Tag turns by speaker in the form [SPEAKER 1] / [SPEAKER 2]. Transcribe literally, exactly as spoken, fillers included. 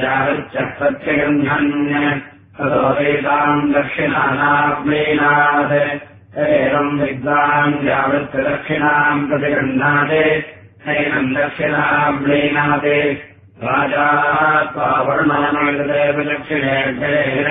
[SPEAKER 1] प्रत्यगृह्णन् ततो वेदाम् दक्षिणानाब्लीनात् एवम् विद्वान् यावत्तदक्षिणाम् प्रतिगृह्णाते नैनम् दक्षिणाब्लीनाते राजा त्वा वर्णनमेतदेव दक्षिणे